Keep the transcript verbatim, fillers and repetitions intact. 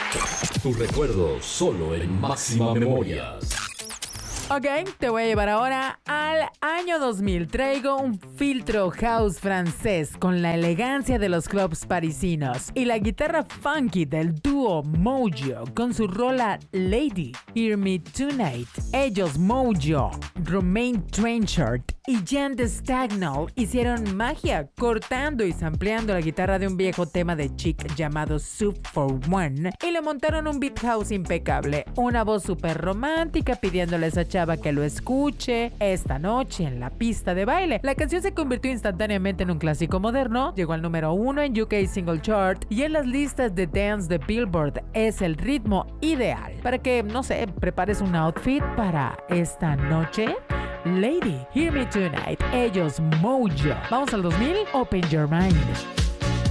Tus recuerdos solo en Máxima Memorias. Ok, te voy a llevar ahora al año dos mil. Traigo un filtro house francés con la elegancia de los clubs parisinos y la guitarra funky del dúo Mojo con su rola Lady, Hear Me Tonight. Ellos, Mojo, Romain Trenchard y Jan de Stagnall hicieron magia cortando y sampleando la guitarra de un viejo tema de Chic llamado Soup for One y le montaron un beat house impecable, una voz súper romántica pidiéndole a esa chava que lo escuche esta noche en la pista de baile. La canción se convirtió instantáneamente en un clásico moderno, llegó al número uno en U K Single Chart y en las listas de dance de Billboard. Es el ritmo ideal para que, no sé, prepares un outfit para esta noche. Lady, Hear Me Tonight, ellos Mojo. Vamos al dos mil, Open Your Mind.